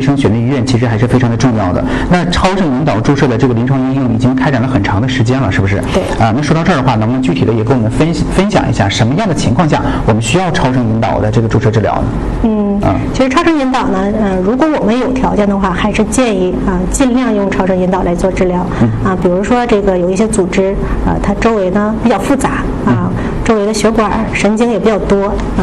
生选择医院其实还是非常的重要的。那超声引导注射的这个临床应用已经开展了很长的时间了，是不是？ 对。 那说到这儿的话，能不能具体的也跟我们分享一下，什么样的情况下我们需要超声引导的这个注射治疗呢？ 其实超声引导呢，如果我们有条件的话，还是建议尽量用超声引导来做治疗。比如说这个有一些组织它周围呢比较复杂周围的血管神经也比较多